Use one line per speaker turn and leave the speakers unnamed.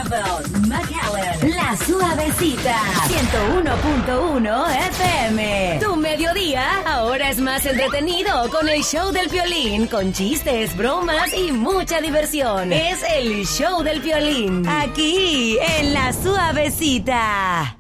Campbell, McAllen, La Suavecita, 101.1 FM. Tu mediodía ahora es más entretenido con el show del Piolín, con chistes, bromas y mucha diversión. Es el show del Piolín, aquí en La Suavecita.